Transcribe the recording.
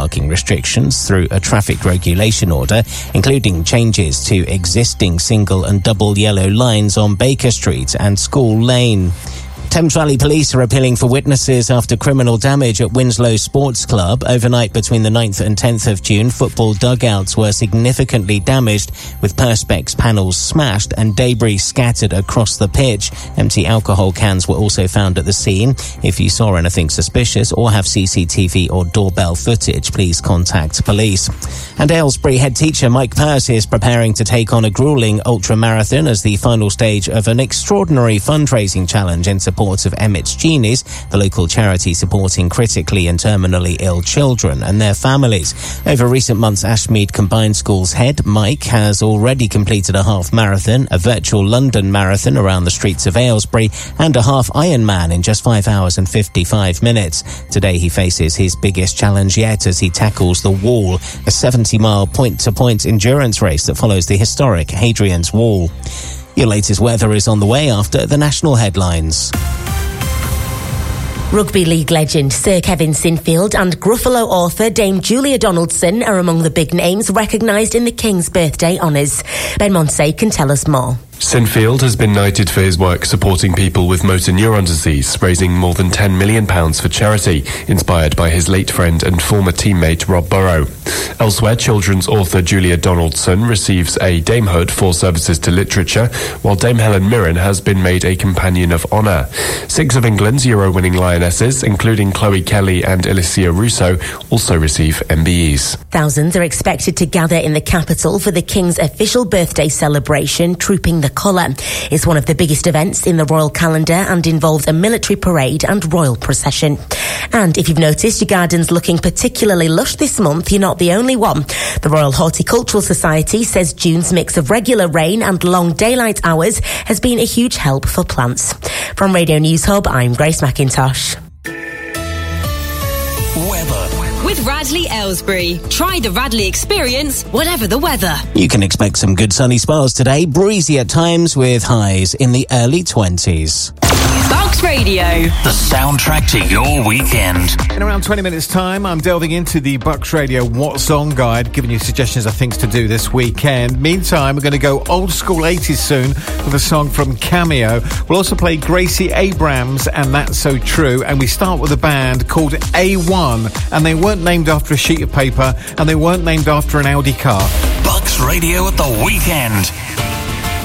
parking restrictions through a traffic regulation order, including changes to existing single and double yellow lines on Baker Street and School Lane. Thames Valley Police are appealing for witnesses after criminal damage at Winslow Sports Club. Overnight between the 9th and 10th of June, football dugouts were significantly damaged, with perspex panels smashed and debris scattered across the pitch. Empty alcohol cans were also found at the scene. If you saw anything suspicious or have CCTV or doorbell footage, please contact police. And Aylesbury head teacher Mike Pearce is preparing to take on a gruelling ultra-marathon as the final stage of an extraordinary fundraising challenge in support of Emmett's Genies, the local charity supporting critically and terminally ill children and their families. Over recent months, Ashmead Combined Schools head Mike has already completed a half marathon, a virtual London marathon around the streets of Aylesbury, and a half Ironman in just 5 hours and 55 minutes. Today he faces his biggest challenge yet as he tackles the Wall, a 70-mile point-to-point endurance race that follows the historic Hadrian's Wall. Your latest weather is on the way after the national headlines. Rugby league legend Sir Kevin Sinfield and Gruffalo author Dame Julia Donaldson are among the big names recognised in the King's birthday honours. Ben Monsey can tell us more. Sinfield has been knighted for his work supporting people with motor neuron disease, raising more than £10 million for charity, inspired by his late friend and former teammate Rob Burrow. Elsewhere, children's author Julia Donaldson receives a damehood for services to literature, while Dame Helen Mirren has been made a Companion of Honour. 6 of England's Euro-winning lionesses, including Chloe Kelly and Alicia Russo, also receive MBEs. Thousands are expected to gather in the capital for the King's official birthday celebration, Trooping the Colour. It's one of the biggest events in the royal calendar and involves a military parade and royal procession. And if you've noticed your garden's looking particularly lush this month, you're not the only one. The Royal Horticultural Society says June's mix of regular rain and long daylight hours has been a huge help for plants. From Radio News Hub, I'm Grace McIntosh. Weather. With Radley Aylesbury. Try the Radley experience, whatever the weather. You can expect some good sunny spells today, breezy at times with highs in the early 20s. Bucks Radio. The soundtrack to your weekend. In around 20 minutes' time, I'm delving into the Bucks Radio What's On guide, giving you suggestions of things to do this weekend. Meantime, we're going to go old school 80s soon with a song from Cameo. We'll also play Gracie Abrams and That's So True. And we start with a band called A1. And they weren't named after a sheet of paper, and they weren't named after an Audi car. Bucks Radio at the weekend.